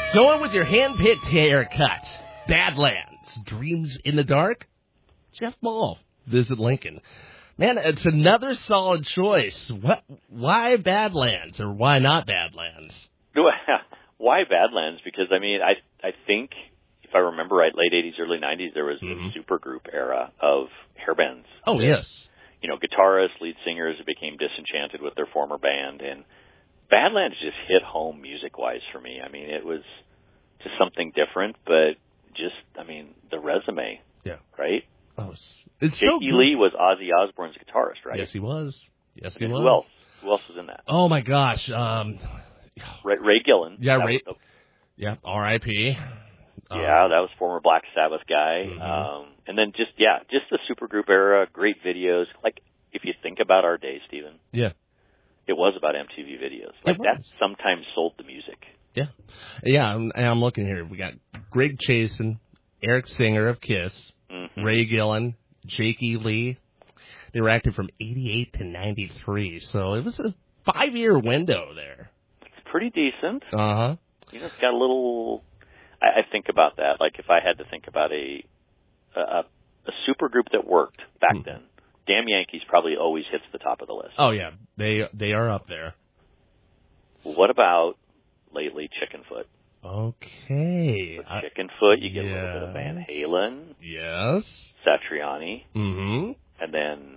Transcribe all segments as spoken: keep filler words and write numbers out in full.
Going with your hand-picked haircut. Badlands. Dreams in the dark? Jeff Ball. Visit Lincoln. Man, it's another solid choice. What? Why Badlands or why not Badlands? Why Badlands? Because, I mean, I I think, if I remember right, late eighties, early nineties, there was mm-hmm. a supergroup era of hair bands. Oh, that, yes. You know, guitarists, lead singers became disenchanted with their former band, and Badlands just hit home music-wise for me. I mean, it was just something different, but just, I mean, the resume, yeah, right? Oh, it's Jakey so good. Lee was Ozzy Osbourne's guitarist, right? Yes, he was. Yes, he and was. Who else? Who else was in that? Oh, my gosh. Um, Ray, Ray Gillen. Yeah, that Ray. Was the, yeah, R I P Yeah, um, that was former Black Sabbath guy. Mm-hmm. Um, and then just, yeah, just the supergroup era, great videos. Like, if you think about our day, Stephen. Yeah. It was about M T V videos. Like, that sometimes sold the music. Yeah. Yeah, I'm, and I'm looking here. We got Greg Chasen, Eric Singer of Kiss, mm-hmm. Ray Gillen, Jakey Lee. They were active from eighty-eight to ninety-three, so it was a five-year window there. It's pretty decent. Uh-huh. You know, it's got a little... I, I think about that. Like, if I had to think about a a, a super group that worked back hmm. then, Damn Yankees probably always hits the top of the list. Oh, yeah. They they are up there. What about lately Chickenfoot? Okay. With Chickenfoot, you get yes. a little bit of Van Halen. Yes. Satriani. Mm-hmm. And then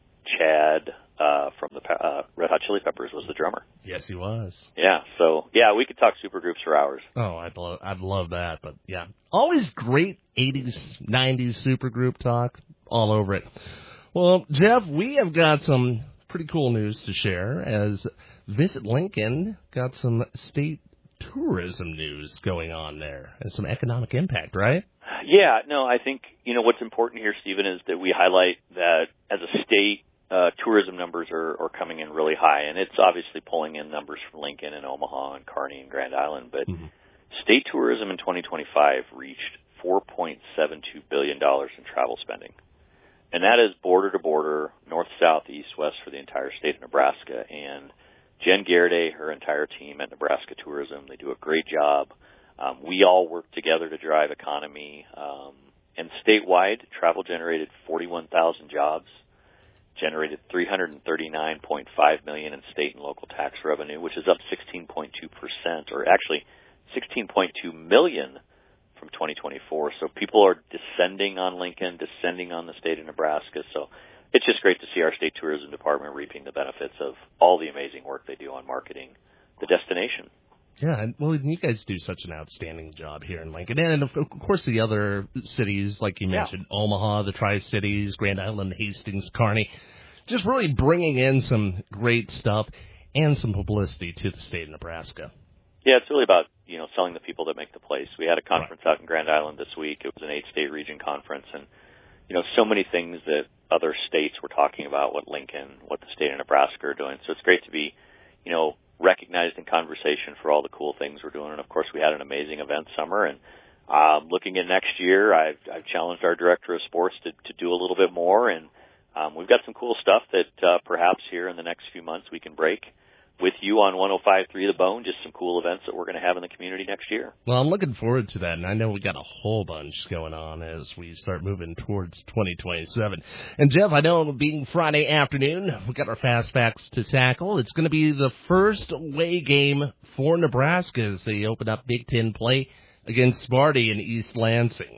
Chad uh, from the uh, Red Hot Chili Peppers was the drummer. Yes, he was. Yeah, so, yeah, we could talk supergroups for hours. Oh, I'd love, I'd love that, but, yeah. Always great eighties, nineties supergroup talk all over it. Well, Jeff, we have got some pretty cool news to share as Visit Lincoln got some state tourism news going on there and some economic impact, right? Yeah, no, I think, you know, what's important here, Stephen, is that we highlight that as a state, uh, tourism numbers are, are coming in really high, and it's obviously pulling in numbers from Lincoln and Omaha and Kearney and Grand Island, but mm-hmm. state tourism in twenty twenty-five reached four point seven two billion dollars in travel spending. And that is border to border, north, south, east, west for the entire state of Nebraska. And Jen Garrity, her entire team at Nebraska Tourism, they do a great job. Um, we all work together to drive economy. Um, and statewide, travel generated forty-one thousand jobs, generated three hundred thirty-nine point five million dollars in state and local tax revenue, which is up sixteen point two percent, or actually sixteen point two million dollars from twenty twenty-four. So people are descending on Lincoln, descending on the state of Nebraska. So it's just great to see our state tourism department reaping the benefits of all the amazing work they do on marketing the destination. Yeah, well, you guys do such an outstanding job here in Lincoln. And, of course, the other cities, like you mentioned, yeah. Omaha, the Tri-Cities, Grand Island, Hastings, Kearney, just really bringing in some great stuff and some publicity to the state of Nebraska. Yeah, it's really about, you know, selling the people that make the place. We had a conference right. out in Grand Island this week. It was an eight-state region conference, and, you know, so many things that other states were talking about, what Lincoln, what the state of Nebraska are doing. So it's great to be, you know, recognized in conversation for all the cool things we're doing. And, of course, we had an amazing event summer. And um, looking at next year, I've, I've challenged our director of sports to, to do a little bit more. And um, we've got some cool stuff that uh, perhaps here in the next few months we can break with you on one oh five point three The Bone, just some cool events that we're going to have in the community next year. Well, I'm looking forward to that, and I know we got a whole bunch going on as we start moving towards twenty twenty-seven. And, Jeff, I know being Friday afternoon, we got our fast facts to tackle. It's going to be the first away game for Nebraska as they open up Big Ten play against Sparty in East Lansing.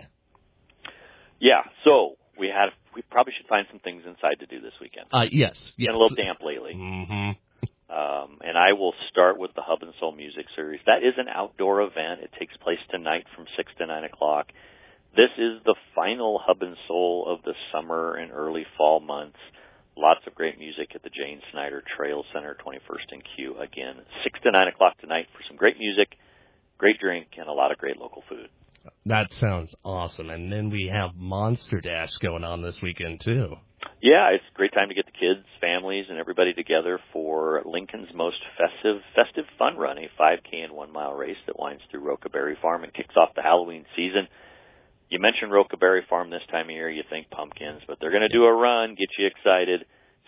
Yeah, so we had we probably should find some things inside to do this weekend. Uh, yes, yes. It's been a little damp lately. Mm-hmm. Um, and I will start with the Hub and Soul Music Series. That is an outdoor event. It takes place tonight from six to nine o'clock. This is the final Hub and Soul of the summer and early fall months. Lots of great music at the Jane Snyder Trail Center, twenty-first and Q. Again, six to nine o'clock tonight for some great music, great drink, and a lot of great local food. That sounds awesome. And then we have Monster Dash going on this weekend, too. Yeah, it's a great time to get the kids, families, and everybody together for Lincoln's most festive festive fun run, a five K and one-mile race that winds through Roca Berry Farm and kicks off the Halloween season. You mentioned Roca Berry Farm this time of year, you think pumpkins, but they're going to do a run, get you excited.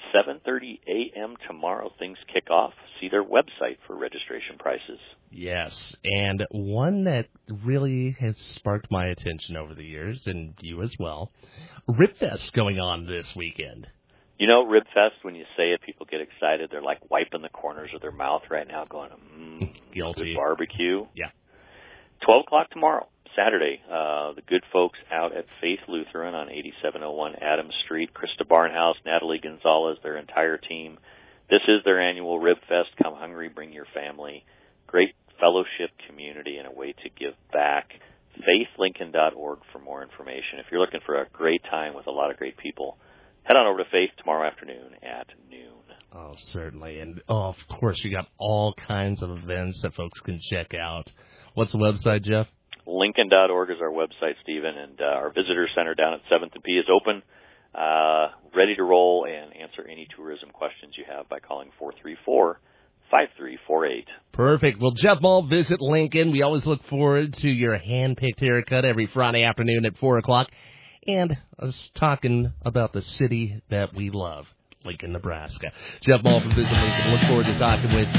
seven thirty a.m. tomorrow. Things kick off. See their website for registration prices. Yes, and one that really has sparked my attention over the years, and you as well, RibFest going on this weekend. You know, RibFest, when you say it, people get excited. They're like wiping the corners of their mouth right now going, mmm, guilty. Good barbecue. Yeah. twelve o'clock tomorrow, Saturday. Uh, the good folks out at Faith Lutheran on eighty-seven oh one Adams Street. Krista Barnhouse, Natalie Gonzalez, their entire team. This is their annual RibFest. Come hungry, bring your family. Great fellowship community and a way to give back. faith lincoln dot org for more information. If you're looking for a great time with a lot of great people, head on over to Faith tomorrow afternoon at noon. Oh, certainly. And, oh, of course, you got all kinds of events that folks can check out. What's the website, Jeff? lincoln dot org is our website, Stephen, and uh, our visitor center down at seventh and P is open, uh, ready to roll and answer any tourism questions you have by calling four three four, five three four eight. Perfect. Well, Jeff Mull, Visit Lincoln. We always look forward to your hand-picked haircut every Friday afternoon at four o'clock. And us talking about the city that we love, Lincoln, Nebraska. Jeff Mull from Visit Lincoln. Look forward to talking with you.